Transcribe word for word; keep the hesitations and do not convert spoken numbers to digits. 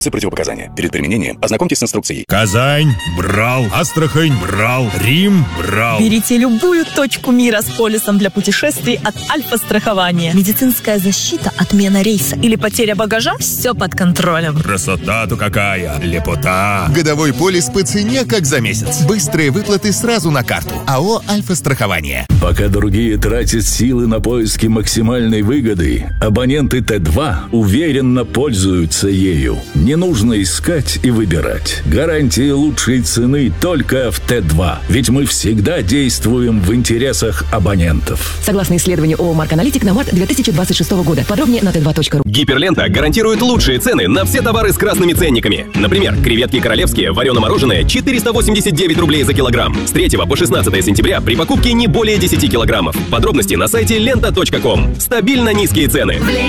Противопоказания. Перед применением ознакомьтесь с инструкцией. Казань брал, Астрахань брал, Рим брал. Берите любую точку мира с полисом для путешествий от Альфа-страхования. Медицинская защита, отмена рейса или потеря багажа – все под контролем. Красота-то какая, лепота. Годовой полис по цене, как за месяц. Быстрые выплаты сразу на карту. АО «Альфа-страхование». Пока другие тратят силы на поиски максимальной выгоды, абоненты Т два уверенно пользуются ею. Не нужно искать и выбирать. Гарантии лучшей цены только в Т два. Ведь мы всегда действуем в интересах абонентов. Согласно исследованию ООО «Марк-Аналитик» на март две тысячи двадцать шестого года. Подробнее на тэ два точка ру. Гиперлента гарантирует лучшие цены на все товары с красными ценниками. Например, креветки королевские, варено-мороженое, четыреста восемьдесят девять рублей за килограмм. С третьего по шестнадцатое сентября при покупке не более десяти килограммов. Подробности на сайте лента точка ком. Стабильно низкие цены.